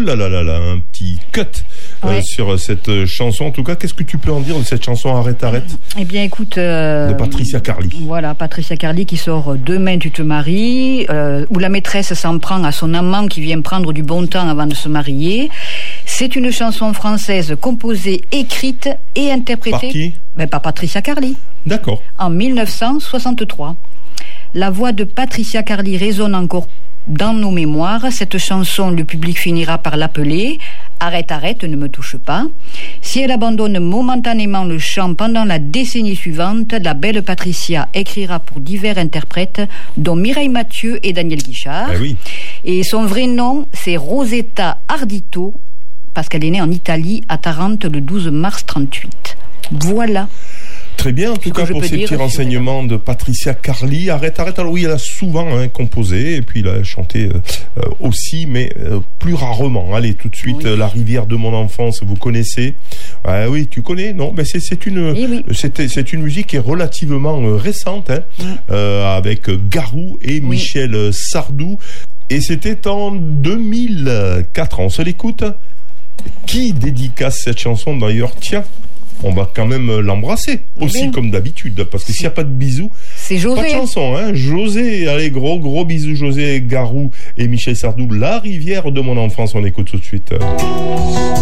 là là là là, un petit cut sur cette chanson. En tout cas, qu'est-ce que tu peux en dire de cette chanson Arrête, arrête? Eh bien, écoute... de Patricia Carly. Voilà, Patricia Carly qui sort Demain tu te maries, où la maîtresse s'en prend à son amant qui vient prendre du bon temps avant de se marier. C'est une chanson française composée, écrite et interprétée... Par qui? Par Patricia Carly. D'accord. En 1963. La voix de Patricia Carly résonne encore dans nos mémoires. Cette chanson, le public finira par l'appeler « Arrête, arrête, ne me touche pas ». Si elle abandonne momentanément le chant pendant la décennie suivante, la belle Patricia écrira pour divers interprètes, dont Mireille Mathieu et Daniel Guichard. Ah oui. Et son vrai nom, c'est Rosetta Ardito, parce qu'elle est née en Italie, à Tarente, le 12 mars 1938. Voilà. Très bien, en tout cas, pour ces petits renseignements de Patricia Carly. Arrête, arrête. Alors oui, elle a souvent composé, et puis elle a chanté aussi, mais plus rarement. Allez, tout de suite, La rivière de mon enfance, vous connaissez? Oui, tu connais? Non, mais c'est une musique qui est relativement récente, avec Garou et Michel Sardou. Et c'était en 2004. On se l'écoute? Qui dédicace cette chanson d'ailleurs? Tiens, on va quand même l'embrasser aussi comme d'habitude, parce que s'il n'y a pas de bisous, c'est José. Pas de chanson, hein. José, allez, gros bisous José, Garou et Michel Sardou, La rivière de mon enfance, on écoute tout de suite.